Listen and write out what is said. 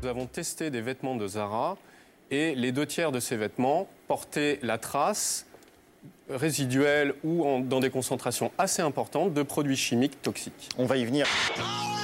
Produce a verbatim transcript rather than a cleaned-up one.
Nous avons testé des vêtements de Zara et les deux tiers de ces vêtements portaient la trace résiduelle ou en, dans des concentrations assez importantes de produits chimiques toxiques. On va y venir.